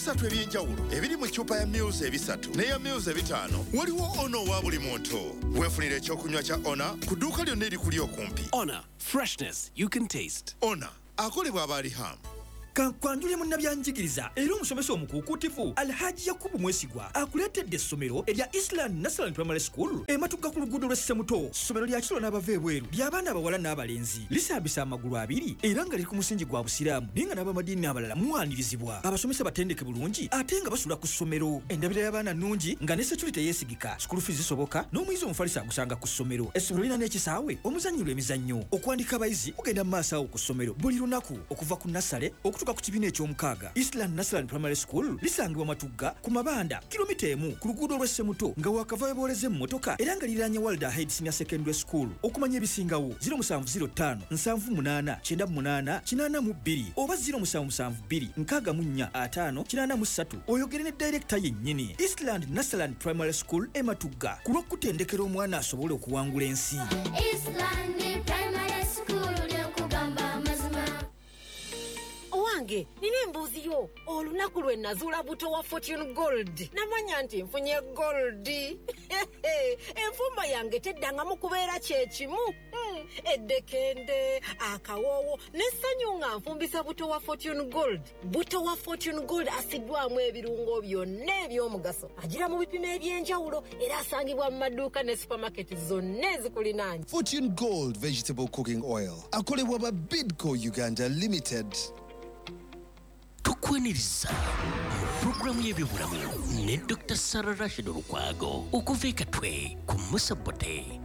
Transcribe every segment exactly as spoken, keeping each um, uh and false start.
ebisatu ebyenjawulo ebiri mu ccupa ya Mils ebisatu n'eya Mils ebitaano waliwo ono wa buli muntu. Weefunire ekyokunywa kya Ona ku dduuka lyonna erikuli okumpi. Ona, freshness you can taste. Ona akolebwa Abaliham. Kankwanjule munnabyanjigiriza era omusomesa omukuukutifu Alhaji Yakubu Mwesigwa akuleetedde essomero erya Island National Primary School ematugga ku luguudo lw'e Ssemuto. Ssomero lya kiro n'abava ebweru ly'abaana abawala n'abalenzi lisambisa amagulu abiri era nga liri ku musingi gwa busiraamu naye nga n'abamadiini abalala muwanirizibwa. Abasomesa batendeke bulungi ate nga basula ku ssomero. Endabira y'abaana nnungi nga ne security yeesigika. School fees zisoboka n'omuyizi omufalisa agusanga ku ssomero. Essomero lirina n'ekisaawe omuzannyirwa emizannyo. Okuwandika abayizi kugenda mu maaso awo ku ssomero buli lunaku okuva ku nasale okutuuka ku kibiina eky'omukaaga. Eastland National Primary School lisangibwa Matugga ku Mabanda kilomita emu ku luguudo lw'e Ssemuto nga wakava booleze mu motoka era nga liranye World Ahead Senior Secondary School. Okumanya ebisingawo zero seven zero five seven eight eight nine eight eight mu bbiri oba zero seven seven two nkaaga mu nnya ataano kinaana mu ssatu oyogere ne director yennyini. Eastland National Primary School e Matugga ku lw'okutendekera omwana asobole okuwangula ensi. Eastland Primary School ly'okugamba mazima. Owange nina embuuzi yo olunaku lwe nazuula buto wa Fortune Gold namanya nti nfunye gold. Enfumba yange teddangamu kubeera kye kimu. Eddekende akawoowo n'essanyu nga nfumbisa buto wa Fortune Gold. Buto wa Fortune Gold asiddwamu ebirungo byonna eby'omugaso agira mu bipimo eby'enjawulo era asangibwa mu maduuka ne supermarket zonna ezikulinaanye. Fortune Gold Vegetable Cooking Oil akolebwa ba Bidco Uganda Limited. Tukweniriza programu y'ebyobulamu ne Doctor Sarah Rashid Lukwago okuva e Katwe ku Musabote.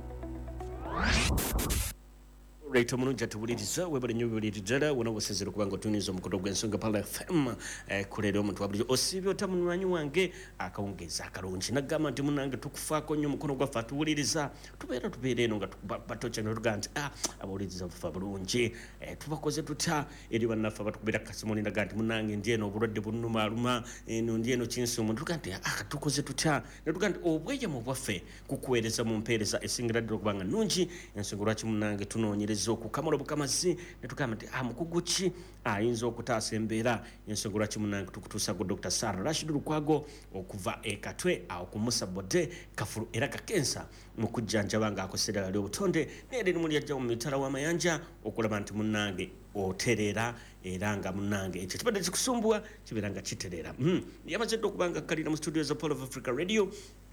Right, omununja tubuliriza webale nyo buliriza wona bosezero kubanga tunizo mukodo gw'ensonga pala F M eh, kulero omuntu wabuli osibyo tamunwanyi wange akawongeza akalungi nagamba nti munange tukufaako nnyo mukono gwa fatu buliriza tubeera tubeere eno nga batocha no tuganti ah abuliriza fa bulungi eh, tubakoze tuta eri bannafa batukubira kasimoni naganti munange ndiye no bulwadde bunuma aluma eno ndiye no kinsu omuntu tuganti ah tukoze tuta ne tuganti obweje mu bwaffe kukuweereza mu mpeereza esingira ddiro kubanga nungi ensonga lwaki munange tunoonyereza okukamala obukamazi ne tugamba nti amukugu ki ayinza okutaasa embeera ensonga lwaki munange tukutuusa ku Doctor Sarah Rashid Lukwago okuva e Katwe awo ku Musabode kafulu era kakensa mu kujjanjaba nga akoserera ali obutonde n'eri limu lyajja mu mitala w'amayanja okulaba nti munange oterera era nga munange ekyo kibadde kikusumbua kibeera nga kiterera mm. yamazidde okubanga kalira mu studio za Pole of Africa Radio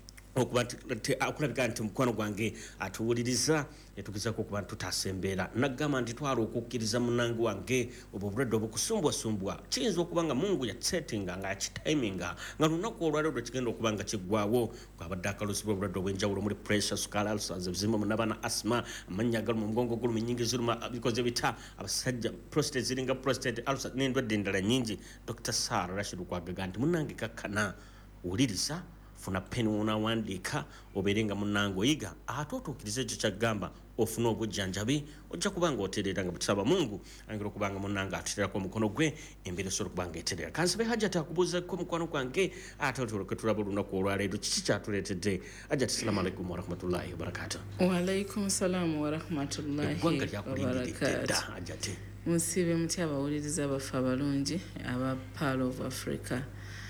okulabika nti mukwano gwange atuwuliriza etukizako okuba tutasembeera nagamba nti twala okukkiriza munange wange obwo obulwadde obukusumbwasumbwa kiyinza okuba nga Mungu yakisetinga nga yakitiminga nga lunaku olwaliro lwe kigenda okuba nga kiggwawo kwabadde akalusi bw'obulwadde obw'enjawulo muri pressure sukala ulcers ebizimu n'abaana asthma amanya agaluma omugongo oguluma ennyingi ziruma bikoze bita abasajja prostate ziringa prostate ulcer n'endwadde endala nnyingi Doctor Sarah Rashid Lukwago nti munange kakkana wuliriza funa peni wona wandika oberenga munango yiga atotukirize ekyo kyagamba ofuna obujjanjabi ojja kubanga oterera nga butusaba Mungu angira kubanga munanga atutera ko mukono gwe embere soro kubanga eterera kansibe haja takubuza ko mukono kwange atotoro ketulabuluna ko olwaleero kiki kyatuletedde ajja assalamu alaykum wa rahmatullahi wa barakatuh. Wa alaykum salaam wa rahmatullahi wa barakatuh. Ajate musibe mutya abawuliriza abafa abalungi aba Pearl of Africa.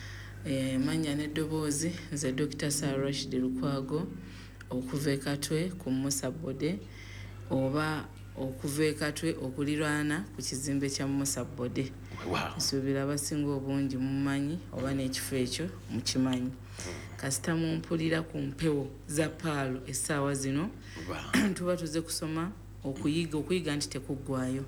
E, manya n'eddoboozi nze Doctor Sarah Rashid Lukwago okuva e Katwe ku Musabode oba okuva e Katwe okuliraana ku kizimbe kya Musabode. Nsuubira abasinga obungi mumanyi oba n'ekifo ekyo mukimanyi. Kasita mumpulira ku mpewo za Paalo essaawa zino tuba tuze kusoma okuyiga okuyiga nti tekuggwayo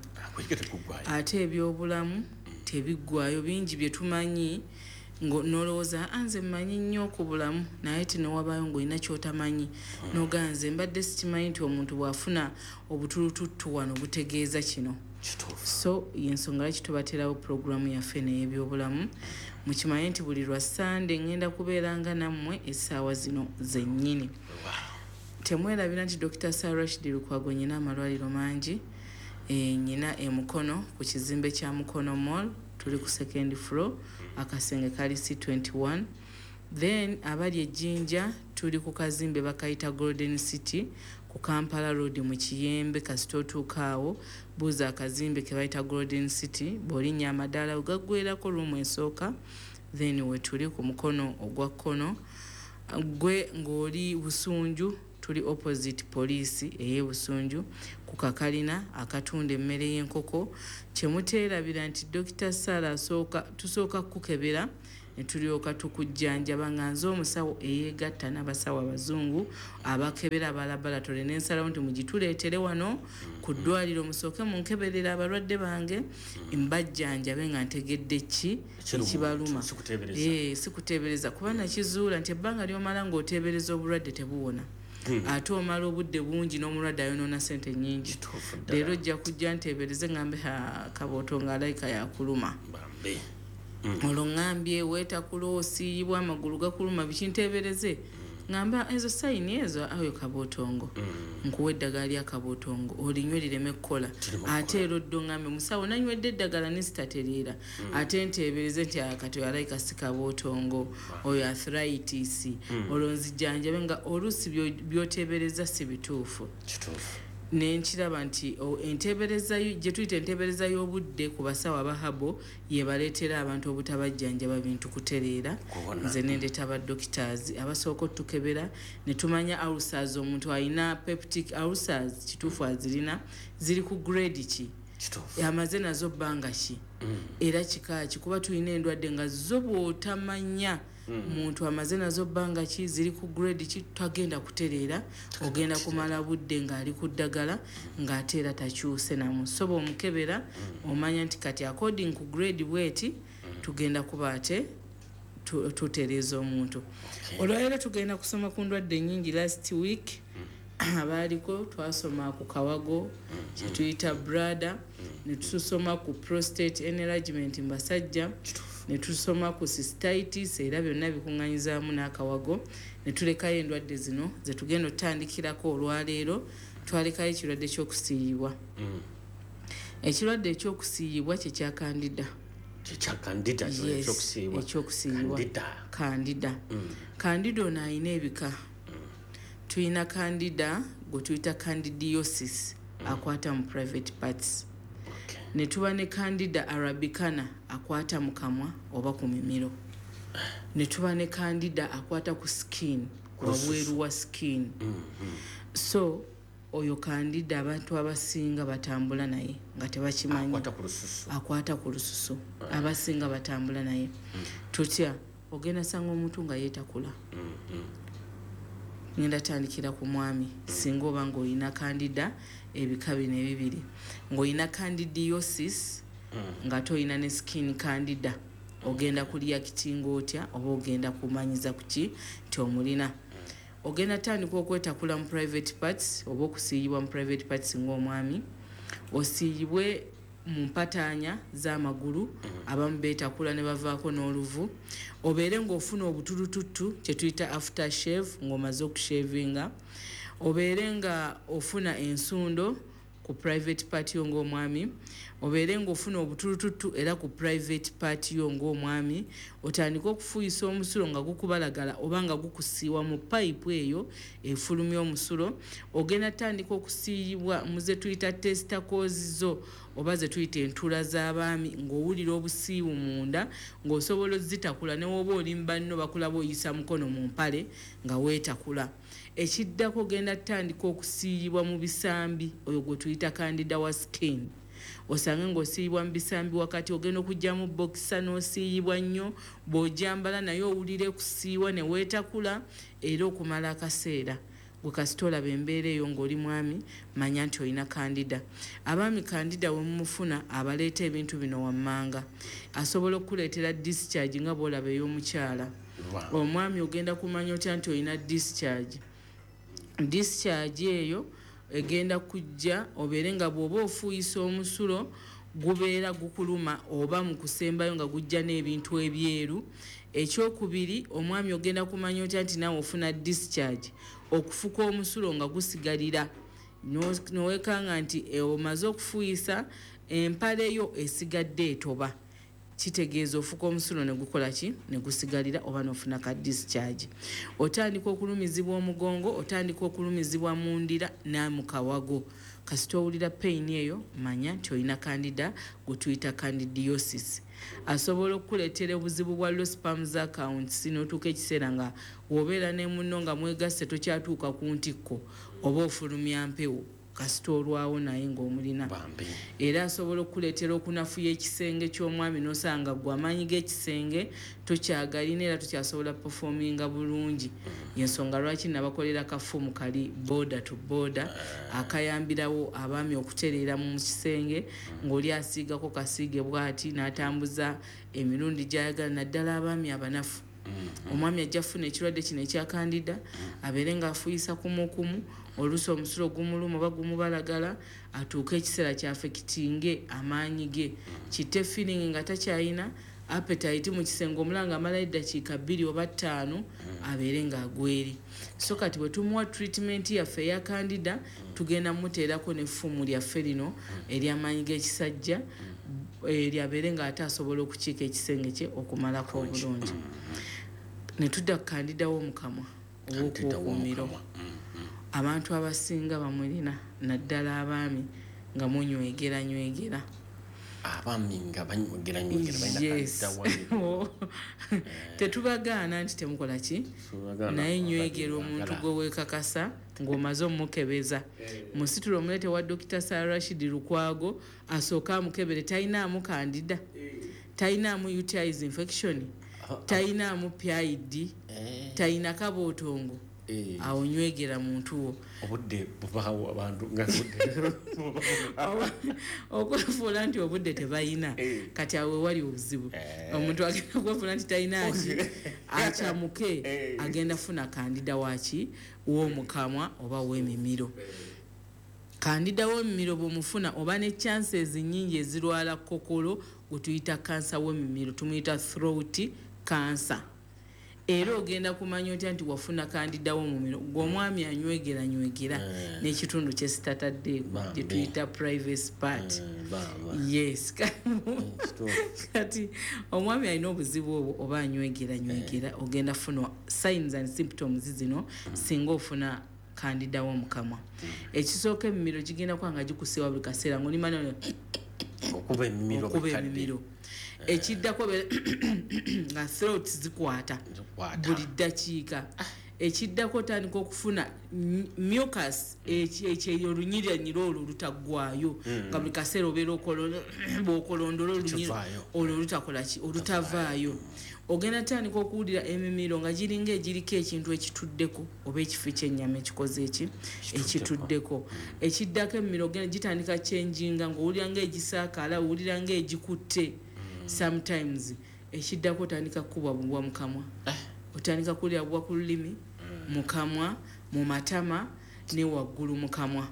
ate ebyobulamu tebiggwayo bingi bye tumanyi ngo noloza anze manyi nnyo ku bulamu naye tinowabayo ng'olina ky'otamanyi noganze mbadde sikimanyi nti omuntu bw'afuna obutulututtu wano butegeeza kino. So yensonga lwaki tubaterawo programu yaffe n'ebyobulamu mukimanyi nti buli lwa Sande ngenda kubeeranga nammwe essaawa zino zennyini. Temwerabira nti Doctor Sarah Rashid Lukwago nyina amalwaliro mangi e, nyina e Mukono ku kizimbe kya Mukono Mall tuli ku second floor akasenge kali C twenty-one. Then abali ejinja tuli ku kazimbe bakayita Golden City ku Kampala Road mu Kiyembe kasitotu kawo buza akazimbe ke bayita Golden City bolinya amadala ugaggwerako room esooka then wetuli ku mukono ogwa kkono gwe ng'oli Busunju tuli opposite police eye Busunju ku kakalina akatunda emmere y'enkoko kyemuteerabira nti Dokita Sarah asooka tusooka kukebera ne tulyoka tukujjanjaba nga nze omusawo eyeegatta n'abasawo abazungu abakebera aba laboratory n'ensalawo nti mugituleetere wano ku ddwaliro musooke munkeberera abalwadde bange mbajjanjabe nga ntegedde ki ekibaluma ee sikuteebereza kuba nakizuula nti ebbanga ly'omala ng'oteebereza obulwadde tebuwona ate omala obudde bungi n'omulwadde ayonoona sente nnyingi leero ojja kujja nteebereze ngambe Kabootongo alayika yakuluma olwo ngambye weetakula osiiyibwa amagulu gakuluma bikinteebereze ngamba ezo sayini ezo ayo Kabootongo nkuwa eddagala lya Kabootongo olinywe lireme kukola ate ero ddo ngambye musawo nanywedde eddagala nesitatereera ate nteebereze nti akati alayika si Kabootongo oyo arthritis olwo nzijjanjabe nga oluusi byoteebereza si bituufu nenkiraba nti enteebereza gye tuyita enteebereza y'obudde ku basawo abahabo ye baleetera abantu obutabajjanjaba bintu kutereera nze nendeeta badokitaazi abasooka otukebera ne tumanya ulcers omuntu alina peptic ulcers kituufu azirina ziri ku grade ki amaze nazo bbanga ki era kika ki kuba tulina endwadde nga zo bw'otamanya muntu amaze nazo bbanga ki ziri ku grade ki twagenda kutereera ogenda kumala budde ng'ali ku ddagala ng'ate era takyuse namu soba omukebera omanya nti kati according ku grade bweti tugenda kuba ate tutereeza omuntu olwaleero tugenda kusoma ku ndwadde nnyingi last week abaaliko twasoma ku kawago kyetuyita brada ne tusoma ku prostate enlargement mbasajja ne tusoma ku cystitis era byonna bikuŋŋanyizaamu n'akawago ne tulekayo endwadde zino ze tugenda otandikirako olwaleero twalekayo ekirwadde ky'okusiiyibwa ekirwadde ekyokusiiyibwa kye kya kandida ekyokusiiyibwa kandida kandida ono alina ebika tuyina kandida gwe tuyita candidiosis akwata mu private parts ne tuba ne candida arabicana akwata mu kamwa oba ku mimiro ne tuba ne candida akwata ku skin wabweru wa skin so oyo candida abantu abasinga batambula naye nga tebakimanyi akwata ku lususu abasinga batambula naye tutya ogenda sanga omuntu nga yeetakula ngenda tandikira ku mwami singa oba ng'olina candida ebika bino ebibiri ng'olina candidiosis nga toyina ne skin candida ogenda kuliyakitinga otya oba ogenda kumanyiza kuki nti omulina ogenda tandika okwetakula mu private parts oba okusiiyibwa mu private parts ng'omwami osiiyibwe mu mpataanya z'amagulu abamu beetakula ne bavaako n'oluvu obeere ng'ofuna obutulututtu kye tuyita after shave ng'omaze okushavinga obeere nga ofuna ensundo ku private party yo ng'omwami obeere ng'ofuna obutulututtu era ku private party yo ng'omwami otandika okufuuyisa omusulo nga gukubalagala oba nga gukusiiwa mu payipu eyo efulumya omusulo ogenda tandika okusiiyibwa mu ze tuyita testicles zo oba ze tuyita entula z'abaami ng'owulira obusiiwu munda ng'osobola ozitakula ne woba oli mu banno bakulaba oyisa mukono mu mpale nga weetakula ekiddako ogenda tandika okusiiyibwa mu bisambi oyo gwe tuyita candida wa skin osange ng'osiiyibwa mu bisambi wakati ogenda okujjamu bokisa n'osiiyibwa nnyo bw'ojambala naye owulire kusiiwa ne weetakula era okumala akaseera gwe kasita olaba embeera eyo ng'oli mwami manya nti olina kandida abaami kandida we mumufuna abaleeta ebintu bino wammanga asobola okukuleetera discharge nga bw'olaba ey'omukyala omwami ogenda kumanya otya nti olina discharge discharge eyo egenda kujja obeere nga bw'oba ofuuyisa omusulo gubeera gukuluma oba mu kusembayo nga gujja n'ebintu ebyeru ekyokubiri omwami ogenda kumanya otya nti naawe ofuna discharge okufuka omusulo nga gusigalira nowekanga nti omaze okufuuyisa empale yo esigadde etoba kitegeeza ofuka omusulo ne gukola ki ne gusigalira oba n'ofuna ka discharge otandika okulumizibwa omugongo otandika okulumizibwa mu ndira namukawago kasita owulira pain eyo manya nti olina candida gwe tuyita candidiosis asobola okukuleetera obuzibu bwa low spams accounts n'otuuka ekiseera nga wobeera ne munno nga mwegasse tokyatuuka ku ntikko oba ofulumya mpewo kasita olwawo naye ng'omulina era asobola okukuleetera okunafuya ekisenge ky'omwami n'osanga gwe amaanyi g'ekisenge tokyagalina era tokyasobola performinga bulungi yensonga lwaki nabakolera kafumu kali border to border akayambirawo abaami okutereera mu kisenge ng'oli asiigako kasiige bw'ati n'atambuza emirundi gy'ayagala naddala abaami abanafu omwami ajja kufuna ekirwadde kino ekya kandida abeere ng'afuyisa kumukumu oluusi omusulo gumuluma oba gumubalagala atuuke ekiseera kyafekitinge amaanyi ge kitte feeling nga takyayina appetite mu kisenge omulanga amalayo eddakiika bbiri oba ttaano abeere ng'agweri so kati bwe tumuwa treatment yaffe eya kandida tugenda muteerako n'effumu lyaffe lino ery'amaanyi g'ekisajja eryabeere ng'ate asobola okukiika ekisenge kye okumalako obulungi ne tudda ku kandida w'omukamwa ow'okuwuumiro abantu abasinga bamulina naddala abaami nga munywegeranywegera abaami nga banywegeranywegera tetubagaana nti temukola ki naye nywegera omuntu gwe weekakasa ng'omaze omukebeza musitula omuleete wa dokita Sarashid Lukwago asooka amukebere talinaamu kandida talinaamu U T Is infection talinaamu P I D talina kabootongo awo nywegera muntu wo obudde bubaawo abantu nga okwefuula nti obudde tebayina kati awo wali obuzibu omuntu agenda kwefuula nti talinaki akyamuke agenda funa kandida waki w'omukamwa oba w'emimiro kandida w'emimiro bw'omufuna oba ne chances nnyingi ezirwala kokolo gwe tuyita kansa w'emimiro tumuyita throat cancer era ogenda kumanya otya nti wafuna kandida w'omumiro gw'omwami anywegera nywegera n'ekitundu kye sitataddeeko gye tuyita privacy part yes kati omwami alina obuzibu obwo oba anywegera nywegera ogenda funa signs and symptoms zino singa ofuna kandida w'omukamwa ekisooka emimiro kigenda kuba nga gikuseewa buli kaseera ng'olimanya okuba emimiro ekiddako nga throat zikwata buli ddakiika ekiddako otandika okufuna mucus ekyo olunyiranyiro olwo olutaggwayo nga buli kaseera obeera bw'okolondola olunyiri olwo olutakola ki olutavaayo ogenda tandika okuwulira emimiro nga giringa egiriko ekintu ekituddeko oba ekifo ky'ennyama ekikoze eki ekituddeko ekiddako emimiro ogenda gitandika kyenjinga ng'owulira ng'egisaakaala owulira ng'egikutte sometimes ekiddako otandika kukubwa bubwa mu kamwa otandika kulira bubwa ku lulimi mu kamwa mu matama ne waggulu mu kamwa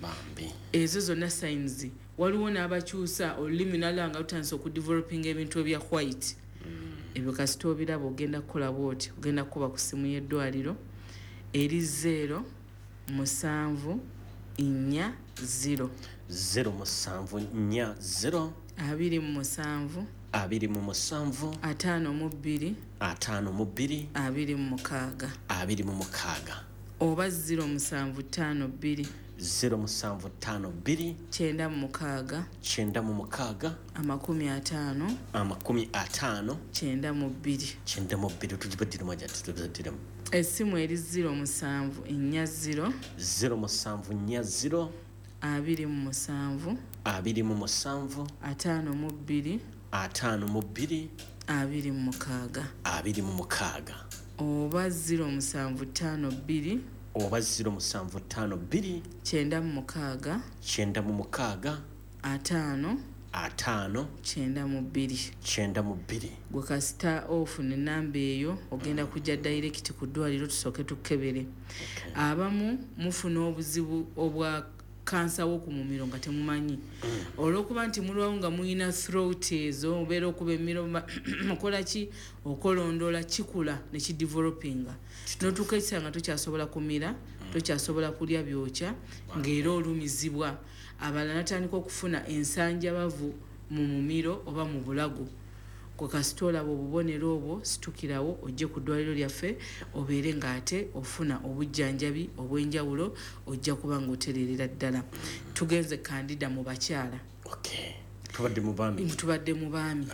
ezo zonna signs waliwo n'abakyusa olulimi nalaba nga lutandisa okudevelopinga ebintu ebya white ebyo kasita obiraba ogenda kukola bwoti ogenda kukuba ku ssimu y'eddwaliro eri zero musanvu nnya zero zero musanvu nnya zero abiri mu musanvu abiri mu musanvu ataano mu bbiri ataano mu bbiri abiri mu mukaaga abiri mu mukaaga oba zero musanvu ttaano bbiri zero musanvu ttaano bbiri kyenda mu mukaaga kyenda mu mukaaga amakumi ataano amakumi ataano kyenda mu bbiri kyenda mu bbiri tugibaddiremu ajati tubaddiremu essimu eri zero musanvu ennya zero zero musanvu nnya zero abiri mu musanvu abiri mu musanvu ataano mu bbiri ataano mu bbiri abiri mu mukaaga abiri mu mukaaga oba zero musanvu ttaano bbiri oba zero musanvu ttaano bbiri kyenda mu mukaaga kyenda mu mukaaga ataano ataano kyenda mu bbiri kyenda mu bbiri gwe kasita ofuna ennamba eyo ogenda kujja direct ku ddwaliro tusooke tukebere abamu mufuna obuzibu obwa kansa w'okumumiro nga temumanyi olw'okuba nti mulwawo nga muyina throat ezo obeera okuba emiro mukola ki okolondola kikula ne kidevelopinga n'otuuka ekiseera nga tokyasobola kumira tokyasobola kulya byokya ng'era olumizibwa abalala natandika okufuna ensanjabavu mu mumiro oba mu bulago kwe kasita olaba obubonero obwo situkirawo ojje ku ddwaliro lyaffe obeere ng'ate ofuna obujjanjabi obw'enjawulo ojja kuba ng'otererera ddala tugenze kandida mu bakyala tubadde mu baami tubadde mu baami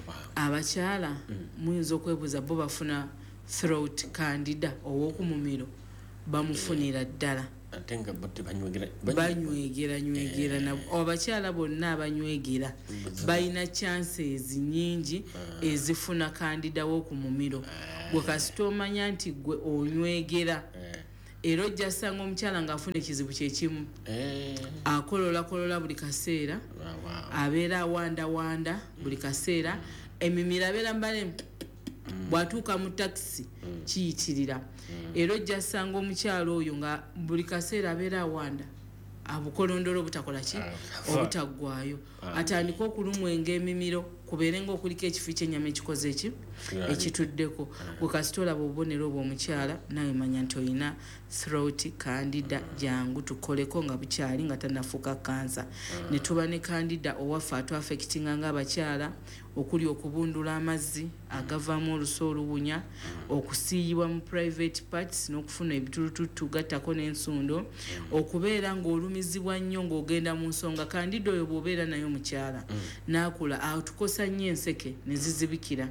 abakyala muyinza okwebuuza bo bafuna throat candida ow'okumumiro bamufunira ddala ate nga bo tebanywegera banywegera nywegera nabo abakyala bonna abanywegera balina chances nyingi ezifuna candida w'okumumiro gwe kasita omanya nti gwe onywegera era ojja sanga omukyala ng'afuna ekizibu kyekimu akololakolola buli kaseera abeera awandawanda buli kaseera emimiro abeera mbale bw'atuuka mu takisi kiyitirira era ojja sanga omukyala oyo nga buli kaseera abeera awanda abukolondolo obutakola ki obutaggwayo atandika okulumwa ng'emimiro kubeere ng'okuliko ekifu ky'ennyama ekikoze eki ekituddeko gwe kasita olaba obubonero obw'omukyala nawe manya nti olina throat candida jangu tukoleko nga bukyali nga tannafuuka kansa ne tuba ne candida owaffe atwafekitinga ng'abakyala okuli okubundula amazzi agavaamu oluso oluwunya okusiiyibwa mu private parts n'okufuna ebitulututtu gattako n'ensundo okubeera ng'olumizibwa nnyo ng'ogenda mu nsonga candida oyo bw'obeera nayo mukyala n'akula awo tukosa nnyo enseke ne zizibikira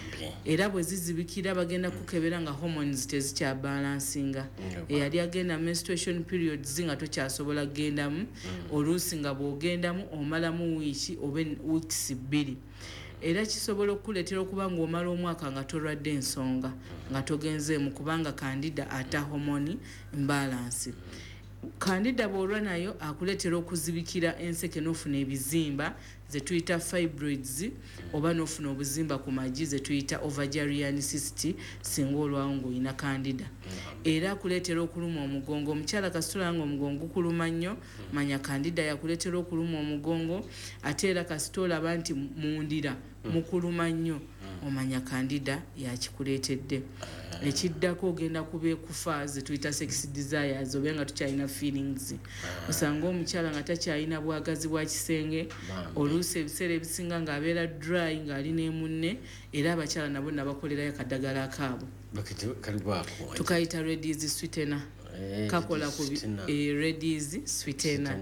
era bwe zizibikira bagenda kukebera nga hormones tezikyabalansinga eyali agenda menstruation periods nga tokyasobola kugendamu oluusi nga bw'ogendamu omalamu wiiki oba weeks bbiri era kisobola okukuleetera okuba ng'omala omwaka nga tolwadde ensonga nga togenzeemu kubanga candida ata hormone imbalance candida bw'olwa nayo akuleetera okuzibikira enseke n'ofuna ebizimba ze tuyita fibroids oba n'ofuna obuzimba ku magi ze tuyita ovarian cyst singa olwawo ng'olina candida era akuleetera okuluma omugongo omukyala kasitula nga omugongo kuluma nnyo manya candida yakuleetera okuluma omugongo ate era kasita olaba nti mundira mukuluma nnyo omanya candida yakikuleetedde ekiddako ogenda kubeekufa ze tuyita sex desires oba nga tukyalina feelings osanga omukyala nga takyalina bwagazi bwa kisenge oluusi ebiseera ebisinga ng'abeera dry ng'ali n'emunne era abakyala nabo nabakolerayo kaddagala akaabo tukayita redies sweetener kakola ku redies sweetener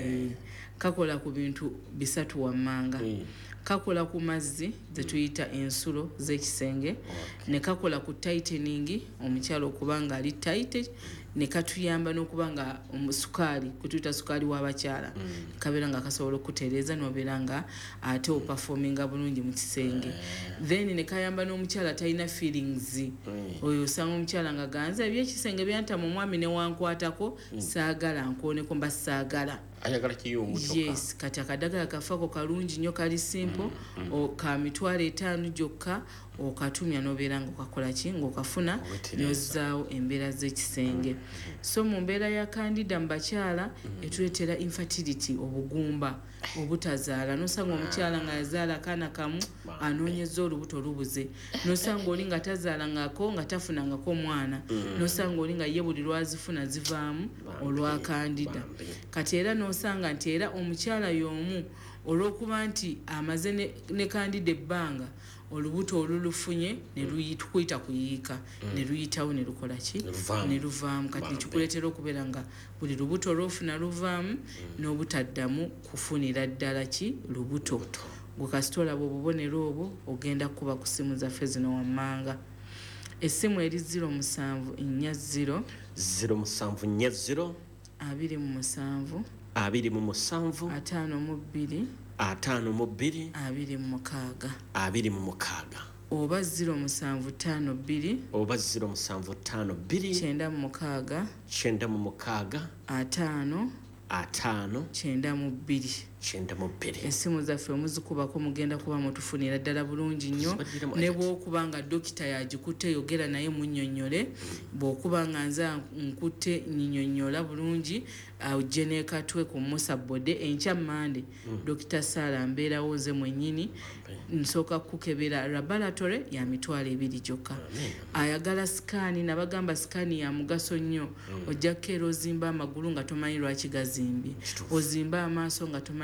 kakola ku bintu bisatu wammanga kakola ku mazzi ze tuyita ensulo z'ekisenge ne kakola ku tightening omukyalo okubanga ali tight ne katuyamba n'okuba nga omusukaali kutuyita sukaali w'abakyala kabeera nga kasobola okutereeza n'obeera nga ate opafominga bulungi mu kisenge then ne kayamba n'omukyala talina feelings oyo osanga omukyala nga ganza ebyekisenge byantama omwami ne wankwatako saagala nkooneko mba saagala ayagala kiyungu yes kati akadagala kafako kalungi nnyo kali simple o ka mitwalo etaano gyokka okatumya n'obeera ng'okakola ki ng'okafuna n'ozaawo embeera z'ekisenge so mu mbeera ya candida mu bakyala etuleetera infertility obugumba obutazaala nosanga omukyala nga yazaala akaana kamu anoonyeza olubuto lubuze nosanga oli nga tazaalangako nga tafunangako omwana nosanga oli nga ye buli lwazifuna zivaamu olwa candida kati era nosanga nti era omukyala y'omu olw'okuba nti amaze ne, ne candida ebbanga olubuto olulufunye ne luyita kuyiika ne luyitawo ne lukola ki ne luvaamu kati nekikuleetera okubeera nga buli lubuto olwofuna luvaamu n'obutaddamu kufunira ddala ki lubuto gwe kasita olaba obubonero obwo ogenda kuba ku ssimu zaffe zino wammanga essimu eri ziro musanvu nnya ziro ziro musanvu nnya ziro abiri mu musanvu abiri mu musanvu ataano mu bbiri ataano mu bbiri abiri mu mukaaga abiri mu mukaaga oba ziro musanvu ttaano bbiri oba ziro musanvu ttaano bbiri kyenda mu mukaaga kyenda mu mukaaga ataano ataano kyenda mu bbiri kyenda mu bbiri essimu zaffe muzikubako mugenda kuba mutufunira ddala bulungi nnyo ne bw'okuba nga dokita yagikutte yogera naye munnyonnyole bw'okuba nga nze nkutte nyinyonnyola bulungi ojje neekatwe ku musa bode enkya mmande dokita saara mbeerawo nze mwennyini nsooka kukebera laboratory ya mitwalo ebiri gyokka ayagala sikaani nabagamba sikaani ya mugaso nnyo ojja kukeera ozimba amagulu nga tomanyi lwaki gazimbye ozimba amaaso nga tomanyi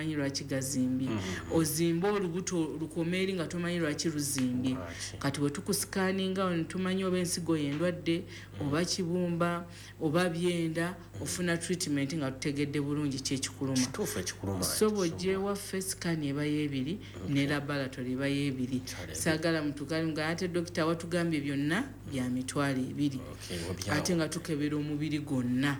tomanyi lwaki gazimbye ozimba olubuto lukomeeri nga tomanyi lwaki luzimbye kati bwe tukusikaninga ono tumanyi oba ensigo yendwadde oba kibumba oba byenda ofuna treatment nga tutegedde bulungi kyekikuluma so bw'ogyeewaffe sikaani eba y'ebiri ne laboratory eba y'ebiri saagala mutugali nga ate dokita watugambye byonna bya mitwalo ebiri ate nga tukebera omubiri gwonna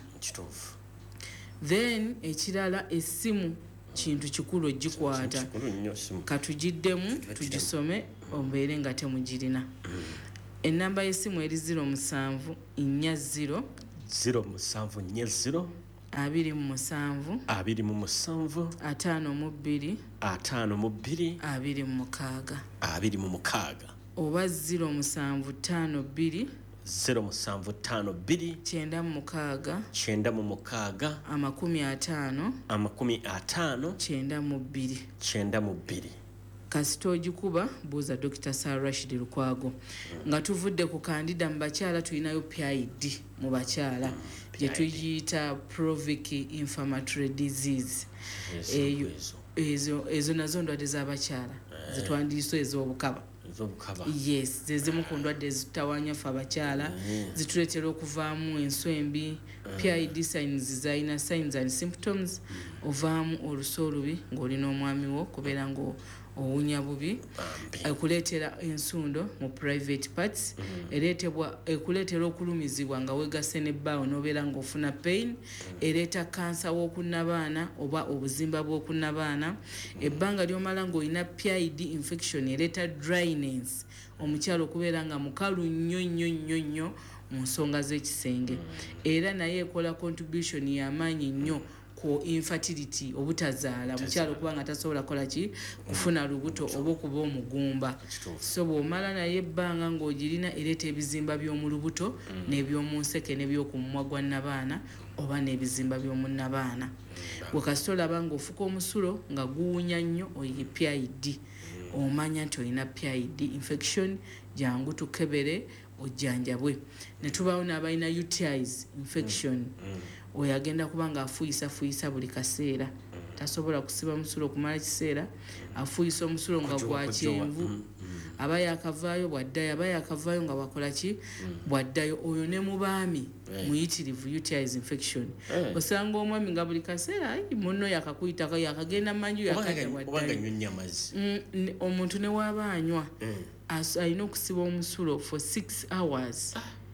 then ekirala essimu kintu kikulu ogikwata katugiddemu tugisome ombeere nga temugirina ennamba y'essimu eri zero musanvu nnya zero zero musanvu nnya zero abiri mu musanvu abiri mu musanvu ataano mu bbiri ataano mu bbiri abiri mu mukaaga abiri mu mukaaga oba zero musanvu ttaano bbiri zero musanvu ttaano bbiri kyenda mu mukaaga kyenda mu mukaaga amakumi ataano amakumi ataano kyenda mu bbiri kyenda mu bbiri kasita ogikuba buuza dokita Sir Rashid Lukwago nga tuvudde ku kandida mu bakyala tulinayo P I D mu bakyala gye tuyita pelvic inflammatory disease eyo ezo ezo nazo ndwadde z'abakyala zitwandiise ez'obukaba yes zezimu ku ndwadde ezitawanya ffe abakyala zituleetera okuvaamu enswembi P I D signs zayina signs and symptoms ovaamu olusu olubi ng'olina omwami wo kubeera ngo owunya bubi ekuleetera ensundo mu private parts ereetebwa ekuleetera okulumizibwa nga weegase n'ebbaawo n'obeera ng'ofuna pain ereeta kansa w'okunnabaana oba obuzimba bw'okunnabaana ebbanga ly'omala ng'olina P I D infection ereeta dryness omukyalo okubeera nga mukalu nnyo nnyo nnyo nnyo mu nsonga z'ekisenge era naye ekola contribution y'amaanyi nnyo ku infertility obutazaala mukyalo kuba nga tasobola kola ki kufuna lubuto oba okuba omugumba so bw'omala naye ebbanga ng'ogirina ereeta ebizimba by'omu lubuto n'eby'omu nseke n'ebyokumumwa gwa nnabaana oba n'ebizimba by'omu nnabaana gwe kasita olaba ng'ofuka omusulo nga guwunya nnyo oyi P I D omanya nti olina P I D infection jangu tukebere ojjanjabwe ne tubaawo n'abalina U T Is infection oyo agenda kuba nga afuuyisa fuuyisa buli kaseera tasobola kusiba musulo okumala ekiseera afuuyisa omusulo nga gwa kyenvu aba yakavaayo bwaddayo aba yakavaayo nga wakola ki bwaddayo oyo ne mu baami muyitirivu U T Is infection osanga omwami nga buli kaseera ayi munno yakakuyitako yakagenda manju yakajja bwaddayo omuntu ne waaba anywa alina okusiba omusulo for six hours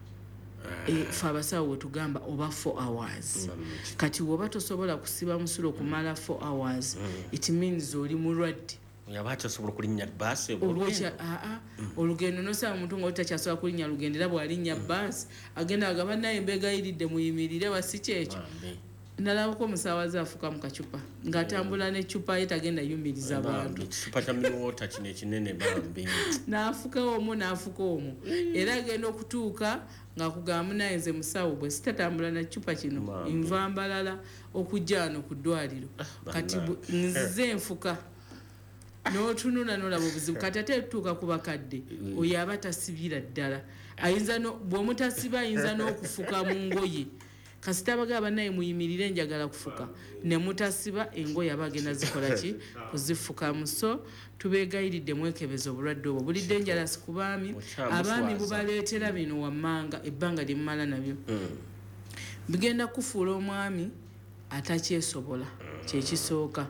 fe abasawo wetugamba oba four hours kati woba tosobola kusiba musulo kumala four hours it means oli mulwadde yaba tasobola kulinnya baasi olwokya aa olugendo nosaba omuntu nga otakyasobola kulinnya lugendo era bw'alinnya baasi agenda agamba naye mbegayiridde muyimirire wasi kyekyo nalabako omusaawaze afuka mu kacupa ng'atambula n'eccupa ye tagenda yumiriza bantu ekicupa kya miwota kino ekinene bambi n'afuka omwo n'afuka omwo era agenda okutuuka ng'akugamba naye nze musawo bwe sitatambula na cupa kino nva mbalala okujja wano ku ddwaliro kati nzize enfuka n'otunula n'olaba obuzibu kati ate tutuuka ku bakadde oyo aba tasibira ddala ayinza bw'omutasiba ayinza n'okufuka mu ngoye kasita abagaba naye muyimirire njagala kufuka ne mutasiba engoye aba agenda zikola ki kuzifukamu so tubeegayiridde mwekebeza obulwadde obwo bulidde enjalasi ku baami abaami bubaleetera bino wammanga ebbanga lye mumala nabyo bigenda kufuula omwami atakyesobola kyekisooka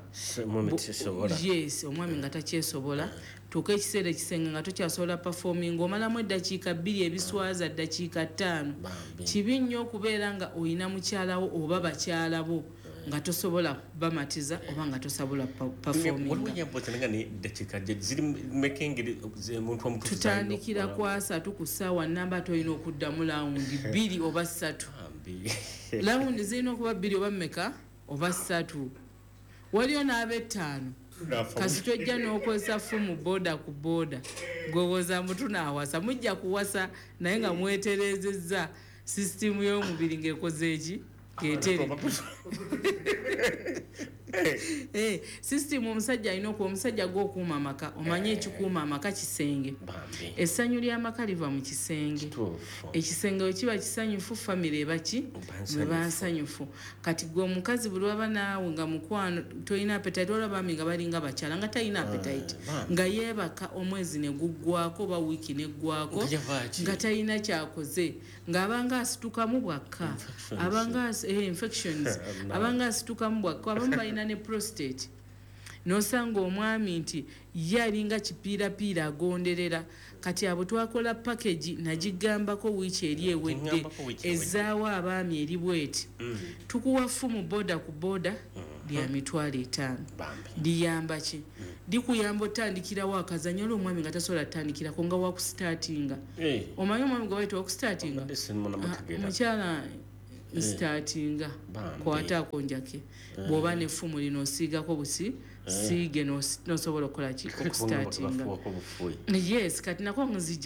yes omwami nga takyesobola tuuka ekiseera ekisenge nga tokyasobola performing omalamu eddakiika bbiri ebiswaza ddakiika ttaano kibi nnyo okubeera nga olina mukyalawo oba bakyalabo nga tosobola bamatiza oba nga tosobola tutandikira ku asatu ku ssaawa namba tolina okuddamu lawundi bbiri oba ssatu lawundi zirina okuba bbiri oba mmeka oba ssatu waliyo n'ab'ettaano kasi tojja n'okozesa fumu booda ku booda gwowoza mutu n'awasa mujja kuwasa naye nga mweterezezza sisitimu y'omubiri ng'ekoze eki geetere eh system omusajja alina okuba omusajja gw'okuuma amaka omanye ekikuuma amaka kisenge Bambi. essanyu ly'amaka liva mu kisenge Kituufu. ekisenge bwe kiba kisanyufu famire ebaki Bansanyufu. bwe bansanyufu kati gwe omukazi buli waba naawe nga mukwano tolina appetite olaba bami nga balinga bakyala nga talina appetite bambi. nga yeebaka omwezi ne guggwako oba wiiki neggwako Nga yavaaki. nga talina kyakoze ng'abanga asitukamu bwakka Infections. abanga as- eh, infections abanga asitukamu bwakka abamu balina ne prostate nosanga omwami nti ye alinga kipiirapiira agonderera kati abo twakola package nagigambako wiiki eri ewedde Ngambako wiiki ewedde. ezaawo abaami eri bweti tukuwa ffumu boda ku boda lya mitwalo etaano Bambi. liyamba ki likuyamba otandikirawo akazanyo olw'omwami nga tasobola tutandikirako nga wakusitaatinga Eh. omanyi omwami gwe bayita wakusitaatinga Mbadde sinimuna mutegeera. mukyala startinga Bambi. kwataako njake bw'oba n'effumu lino osiigako busi siige n'os- n'osobola okukola ki Okufunga okusitaatinga bafuwako bufuyi. yes kati nako nzija